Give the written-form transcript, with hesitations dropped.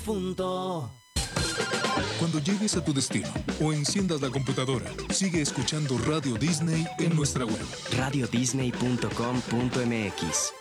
difunto. Cuando llegues a tu destino o enciendas la computadora, sigue escuchando Radio Disney en nuestra web. radiodisney.com.mx